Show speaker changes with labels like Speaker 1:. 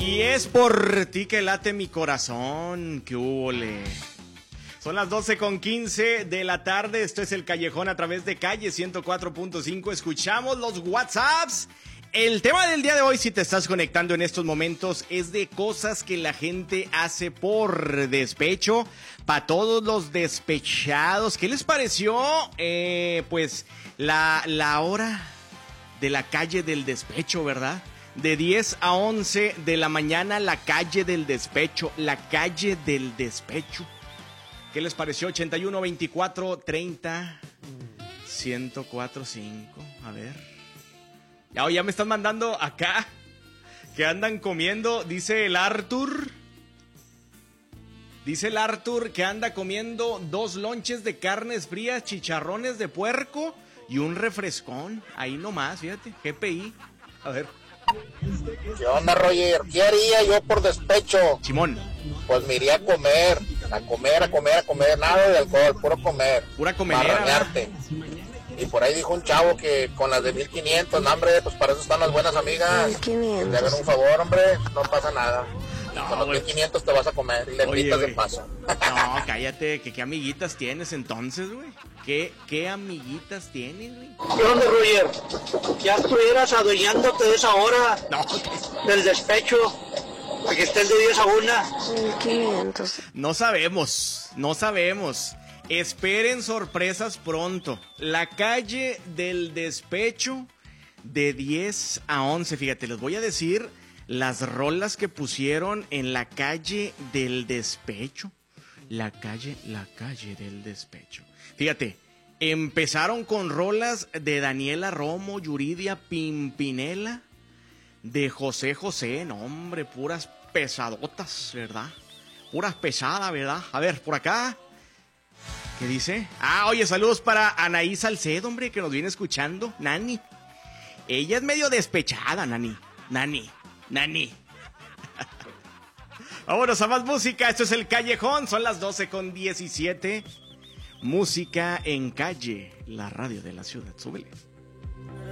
Speaker 1: Y es por ti que late mi corazón, que húbole. Son las 12:15 de la tarde, esto es El Callejón a través de Calle 104.5, escuchamos los WhatsApps. El tema del día de hoy, si te estás conectando en estos momentos, es de cosas que la gente hace por despecho. Para todos los despechados, ¿qué les pareció? Pues la hora de la calle del despecho, ¿verdad? De 10 a 11 de la mañana, la calle del despecho, la calle del despecho. ¿Qué les pareció? 81 24 30 1045. A ver. Ya me están mandando acá que andan comiendo, dice el Arthur. Dice el Arthur que anda comiendo 2 lonches de carnes frías, chicharrones de puerco y un refrescón. Ahí nomás, fíjate, GPI. A ver.
Speaker 2: ¿Qué onda, Roger? ¿Qué haría yo por despecho?
Speaker 1: Simón.
Speaker 2: Pues me iría a comer, nada de alcohol, puro comer.
Speaker 1: Pura comer.
Speaker 2: Y por ahí dijo un chavo que con las de 1500, no, hombre, pues para eso están las buenas amigas.
Speaker 3: 1500.
Speaker 2: Le hagan un favor, hombre, no pasa nada.
Speaker 1: No,
Speaker 2: con los 1500 te vas a comer y le invitas de paso.
Speaker 1: No, cállate, ¿qué amiguitas tienes entonces, güey? ¿Qué amiguitas tienes, güey?
Speaker 4: ¿Qué onda, Roger? Ya estuvieras adueñándote de esa hora del despecho, para que estés de 10 a 1.
Speaker 3: 1500.
Speaker 1: No sabemos. Esperen sorpresas pronto. La calle del despecho de 10 a 11. Fíjate, les voy a decir las rolas que pusieron en la calle del despecho. La calle del despecho. Fíjate, empezaron con rolas de Daniela Romo, Yuridia Pimpinela, de José José. No, hombre, puras pesadotas, ¿verdad? Puras pesadas, ¿verdad? A ver, por acá. ¿Qué dice? Oye, saludos para Anaí Salcedo, hombre, que nos viene escuchando. Nani. Ella es medio despechada, Nani. Vámonos a más música. Esto es El Callejón. Son las 12:17. Música en calle, la radio de la ciudad. Súbele.